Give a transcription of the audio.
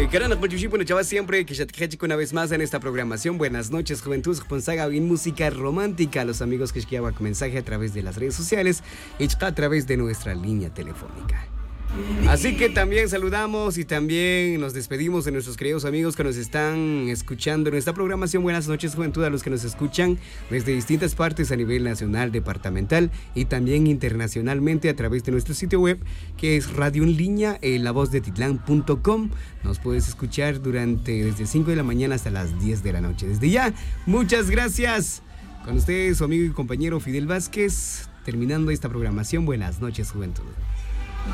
Karana Pachuchipo, Chava, siempre que ya te una vez más en esta programación. Buenas noches, juventud, Ponsaga, bien música romántica. Los amigos que escriban mensaje a través de las redes sociales y a través de nuestra línea telefónica. Así que también saludamos y también nos despedimos de nuestros queridos amigos que nos están escuchando en esta programación. Buenas noches, juventud, a los que nos escuchan desde distintas partes a nivel nacional, departamental y también internacionalmente a través de nuestro sitio web, que es Radio en Línea, lavozdeTitlán.com. Nos puedes escuchar desde 5 de la mañana hasta las 10 de la noche. Desde ya, muchas gracias. Con ustedes, su amigo y compañero Fidel Vázquez, terminando esta programación. Buenas noches, juventud.